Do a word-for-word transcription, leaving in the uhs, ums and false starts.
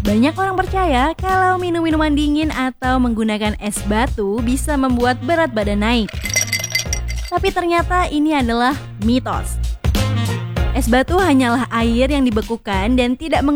Banyak orang percaya kalau minum minuman dingin atau menggunakan es batu bisa membuat berat badan naik. Tapi ternyata ini adalah mitos. Es batu hanyalah air yang dibekukan dan tidak